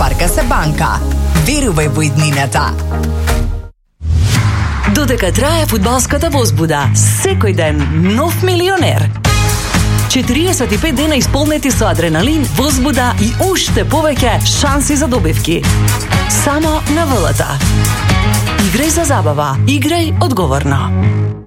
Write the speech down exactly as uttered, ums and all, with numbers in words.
Парка се банка. Верувај во иднината. Додека трае фудбалската возбуда, секој ден нов милионер. четириесет и пет дена исполнети со адреналин, возбуда и уште повеќе шанси за добивки. Само на ВЛТ. Играј за забава, играј одговорно.